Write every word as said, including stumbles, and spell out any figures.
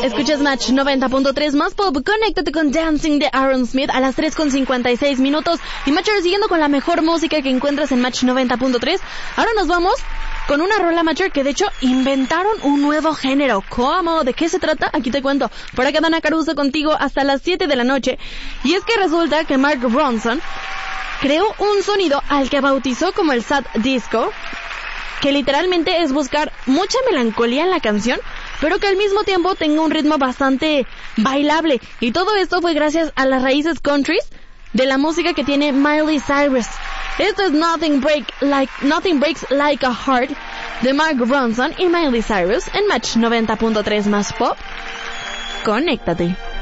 Escuchas Match noventa punto tres más pop. Conéctate con Dancing de Aaron Smith a las tres con cincuenta y seis minutos. Y Matcher, siguiendo con la mejor música que encuentras en Match noventa punto tres. Ahora nos vamos con una rola, Matcher, que de hecho inventaron un nuevo género. ¿Cómo? ¿De qué se trata? Aquí te cuento. Por acá Dana Caruso contigo hasta las siete de la noche. Y es que resulta que Mark Ronson creó un sonido al que bautizó como el sad disco, que literalmente es buscar mucha melancolía en la canción, pero que al mismo tiempo tenga un ritmo bastante bailable. Y todo esto fue gracias a las raíces countries de la música que tiene Miley Cyrus. Esto es Nothing Break Like Nothing Breaks Like a Heart de Mark Ronson y Miley Cyrus en Match noventa punto tres más pop. Conéctate.